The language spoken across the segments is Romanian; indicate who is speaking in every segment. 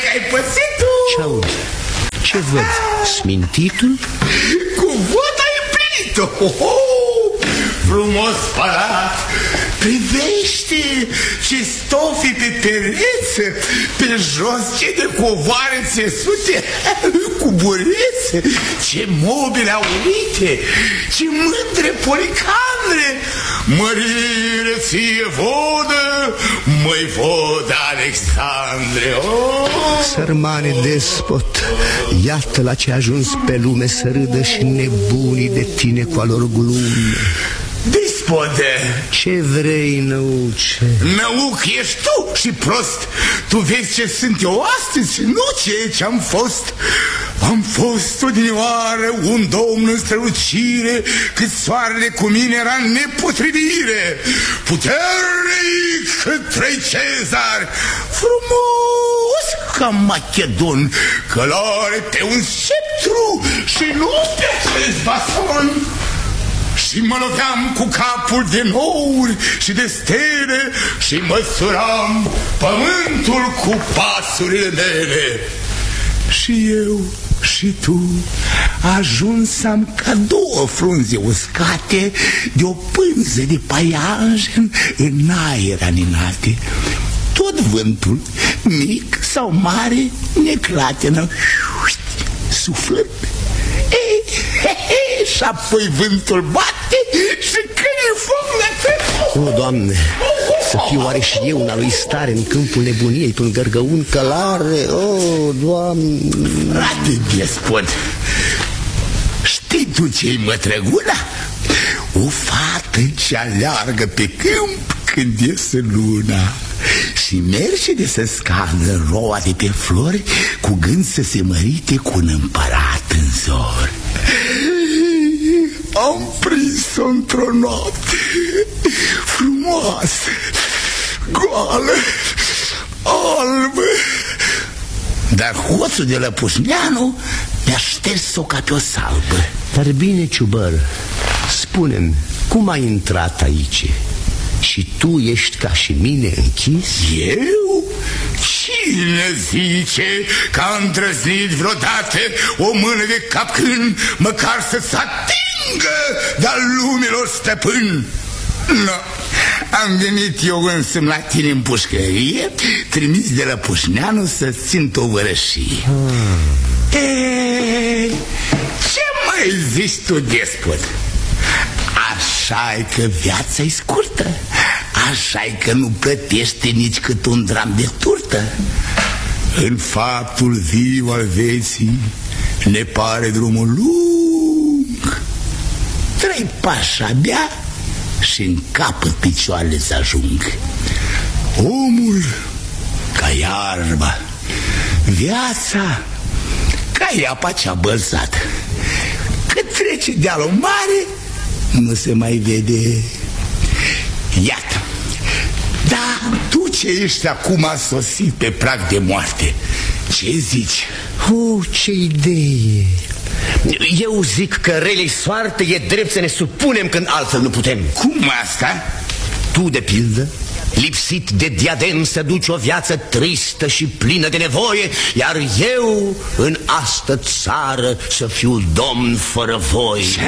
Speaker 1: ai pățit-o.
Speaker 2: Ce aud? Ce văd? Smintitul?
Speaker 1: Cu vot ai împlinit-o. Frumos palat. Privește ce stofi pe perețe, pe jos ce de covoare țesute cu burețe, ce mobile aurite, ce mândre policandre. Mărire ție vodă, măi vodă Alexandre.
Speaker 2: Sărmane despot, iată la ce a ajuns pe lume, să râdă și nebunii de tine cu a lor glume.
Speaker 1: Despote,
Speaker 2: ce vrei, năuce?
Speaker 1: Năuc ești tu și prost. Tu vezi ce sunt eu astăzi, nu ce-am fost. Am fost odinioară un domn în strălucire, cât soarele cu mine era în nepotrivire. Puternic cât trei cezari, frumos ca Macedon, călare pe un sceptru și nu pe acest bason. Și mă loveam cu capul de nouri și de stele și măsuram pământul cu pasurile mele. Și eu și tu ajunsam ca două frunze uscate de o pânză de paianjen în aer aninate. Tot vântul, mic sau mare, ne clatenă, suflând. Și apoi vântul bate și câine foc la tău.
Speaker 2: O, Doamne, să fiu oare și eu în a lui stare în câmpul nebuniei, pe un gărgăun călare. O, Doamne.
Speaker 1: Frate despot, știi tu ce-i mătrăguna? O fată ce aleargă pe câmp când iese luna și merge de să scadă roa de pe flori, cu gând să se mărite cu un împărat în zor. Am prins-o într-o noapte frumoasă, goală, albă, dar hoțul de Lăpușneanu mi-a șters-o ca pe o salbă.
Speaker 2: Dar bine, ciubăr, spune-mi, cum ai intrat aici? Și tu ești ca și mine închis?
Speaker 1: Eu? Cine zice că am îndrăznit vreodată o mână de capcân, măcar să-ți atingă de-a lumilor stăpân? No, am venit eu însumi la tine în pușcărie, trimis de Lăpușneanu să țin tovărășie. Ce mai zici tu, despot? Așa-i că viața-i scurtă, așa-i că nu plătește nici cât un dram de turtă. În faptul viu al vieții ne pare drumul lung. 3 pași abia și în capăt picioarele să ajung. Omul ca iarba, viața ca apa cea bălsată. Cât trece dealul mare, nu se mai vede. Iată. Da, tu ce ești acum sosit pe prag de moarte, ce zici?
Speaker 2: Ce idee! Eu zic că relei soarte e drept să ne supunem când altfel nu putem.
Speaker 1: Cum asta?
Speaker 2: Tu, de pildă, lipsit de diadem, să duci o viață tristă și plină de nevoie, iar eu în astă țară să fiu domn fără voie.
Speaker 1: Ce?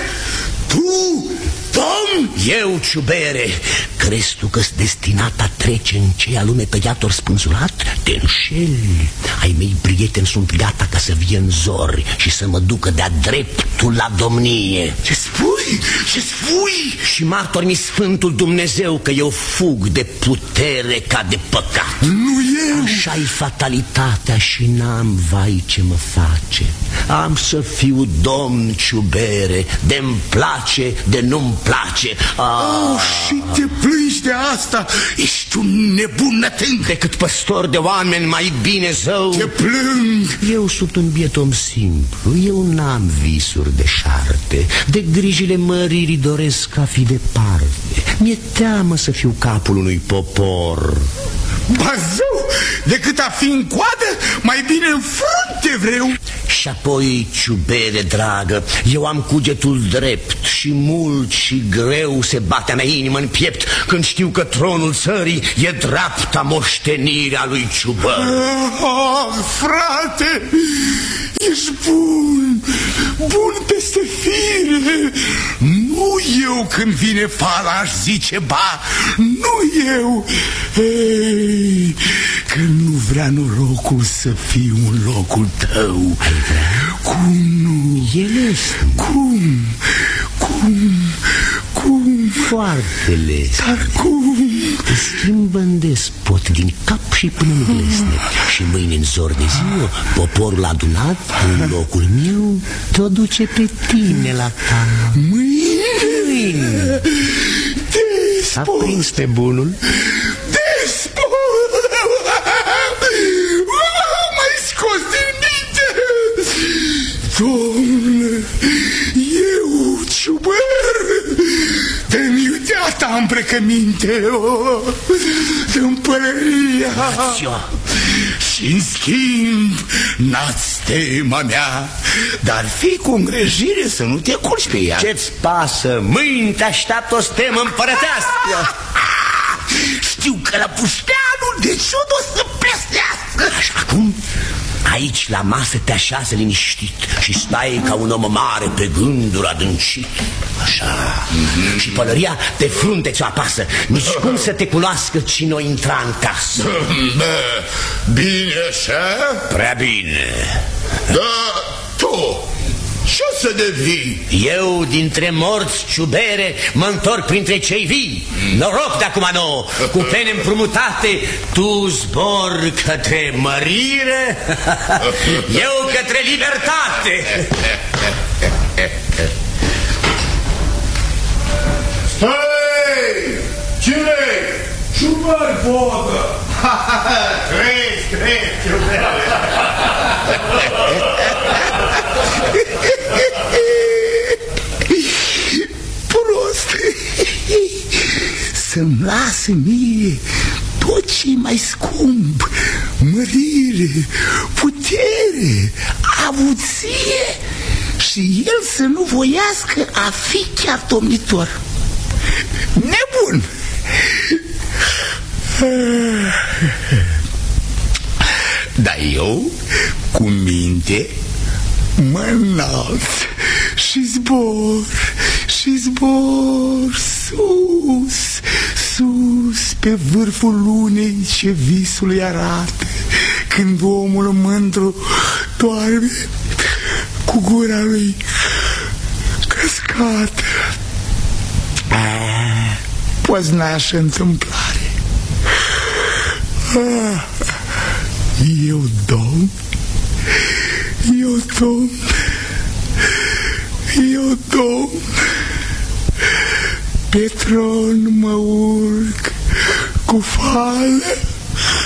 Speaker 1: Tu, domn?
Speaker 2: Eu, ciubere, crezi tu că-s destinat a trece în ceea lume pe iator spânzurat? Te înșeli. Ai mei prieteni sunt gata ca să vie în zori și să mă ducă de-a dreptul la domnie.
Speaker 1: Ce spui? Ce spui?
Speaker 2: Și martor-mi Sfântul Dumnezeu că eu fug de putere ca de păcat.
Speaker 1: Nu eu.
Speaker 2: Așa-i fatalitatea și n-am vai ce mă face. Am să fiu domn, ciubere, de-mi place, de nu-mi place.
Speaker 1: Și te plângi de asta? Ești un nebun nătâng.
Speaker 2: Decât păstor de oameni mai bine zău.
Speaker 1: Te plâng.
Speaker 2: Eu sunt un biet om simplu. Eu n-am visuri de șarte. De grijile măririi doresc a fi departe. Mi-e teamă să fiu capul unui popor.
Speaker 1: Bazău, decât a fi în coadă, mai bine în frunte vreau.
Speaker 2: Și apoi, ciubere dragă, eu am cugetul drept și mult și greu se bate-a mea inimă în piept când știu că tronul țării e dreapta moștenirea lui Ciubăr.
Speaker 1: Frate, ești bun, bun peste fire. Nu eu când vine fala aș zice ba, nu eu. Ei, că nu vrea norocul să fiu în locul tău. Cum nu?
Speaker 2: El este.
Speaker 1: Cum?
Speaker 2: Foarte les.
Speaker 1: Dar cum?
Speaker 2: Te schimbă în despot din cap și până în glesne. Și mâine în zor de ziua, poporul adunat în locul meu te-o duce pe tine la ta. Mâine.
Speaker 1: Despot.
Speaker 2: A prins pe bunul?
Speaker 1: Despot! M-ai scos din minte! Domnule, eu, Ciubăr, dă-mi uiteata îmbrăcăminte, dă-mi pălăria. Și în schimb, n-ați tema mea, dar fi cu îngrijire să nu te culci pe ea.
Speaker 2: Ce-ți pasă? Mâini te așteaptă o stemă împărătească.
Speaker 1: Știu că la Pușteanul de ciudă o să plesnească.
Speaker 2: Așa, acum, aici la masă te așează liniștit și stai ca un om mare pe gânduri adâncit. Așa. Și pălăria de frunte ți-o apasă. Nici cum să te cunoască cine o intra în casă.
Speaker 1: Bine așa?
Speaker 2: Prea bine.
Speaker 1: Da, tu ce să devii?
Speaker 2: Eu dintre morți, ciubere, mă întorc printre cei vii. Noroc de acum nouă, cu pene împrumutate, tu zbor către mărire, eu către libertate.
Speaker 1: Stai! Cine-i? Ciubăr Vodă! Crezi, ciubăr! Prost! Să-mi lasă mie tot ce mai scump: mărire, putere, avuție, și el să nu voiască a fi chiar domnitor. Nebun! Dar eu, cu minte, mă înalt și zbor sus, sus, pe vârful lunei ce visul îi arată, când omul mândru doarme cu gura lui căscată. Poznașă întâmplare. Eu domn, pe tron mă urc cu fală